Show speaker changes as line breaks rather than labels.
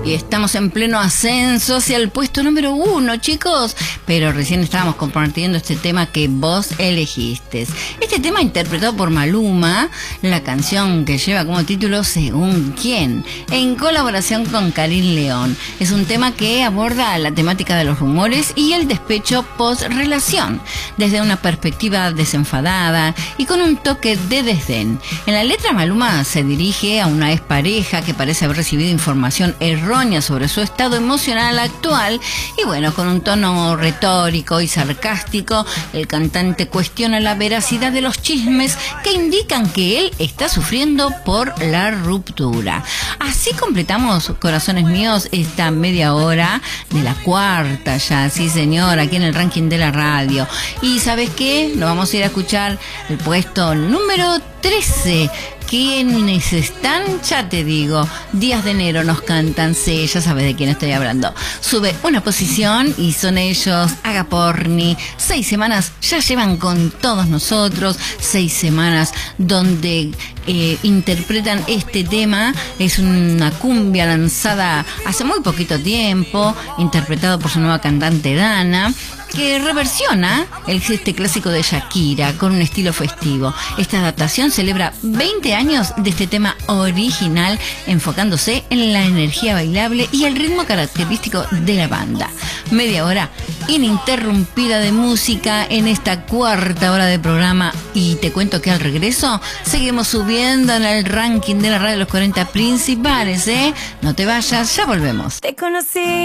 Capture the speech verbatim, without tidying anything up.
Y estamos en pleno ascenso hacia el puesto número uno, chicos. Pero recién estábamos compartiendo este tema que vos elegiste. Este tema interpretado por Maluma, la canción que lleva como título Según quién, en colaboración con Karim León. Es un tema que aborda la temática de los rumores y el despecho post-relación, desde una perspectiva desenfadada y con un toque de desdén. En la letra, Maluma se dirige a una expareja que parece haber recibido información errónea sobre su estado emocional actual y bueno, con un tono retórico y sarcástico, el cantante cuestiona la veracidad de los chismes que indican que él está sufriendo por la ruptura. Así completamos, corazones míos, esta media hora de la cuarta ya, sí señor, aquí en el ranking de la radio. Y ¿sabes qué? Nos vamos a ir a escuchar el puesto número trece. ¿Quiénes están? Ya te digo, Días de Enero nos cantan, sí, ya sabes de quién estoy hablando. Sube una posición y son ellos, Agaporni. Seis semanas ya llevan con todos nosotros, seis semanas donde eh, interpretan este tema. Es una cumbia lanzada hace muy poquito tiempo, interpretado por su nueva cantante Dana, que reversiona el este clásico de Shakira con un estilo festivo. Esta adaptación celebra veinte años de este tema original, enfocándose en la energía bailable y el ritmo característico de la banda. Media hora ininterrumpida de música en esta cuarta hora de programa, y te cuento que al regreso seguimos subiendo en el ranking de la radio de los cuarenta principales, ¿eh? No te vayas, ya volvemos.
Te conocí